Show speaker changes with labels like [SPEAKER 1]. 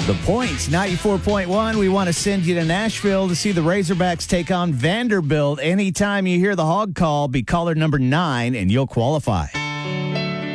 [SPEAKER 1] The Points, 94.1. We want to send you to Nashville to see the Razorbacks take on Vanderbilt. Anytime you hear the Hog Call, be caller number 9 and you'll qualify.